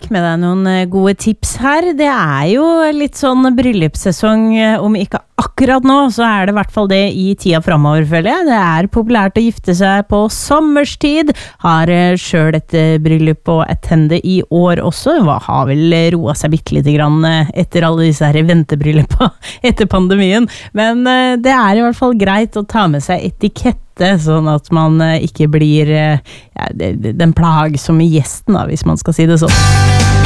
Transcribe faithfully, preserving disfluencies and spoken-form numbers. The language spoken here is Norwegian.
fikk med deg noen gode tips her. Det er jo litt sånn bryllupssesong, om ikke akkurat nå, så er det i hvert fall det i tida fremover, føler jeg. Det er populært å gifte seg på sommerstid. Har selv et bryllup å attende i år også. Hva har vel roet seg bitte litt grann etter alle disse her ventebryllupa etter pandemien. Men det er i hvert fall greit å ta med seg etikette, sånn at man ikke blir ja, den plagsomme gjesten, da, hvis man skal si det sånn.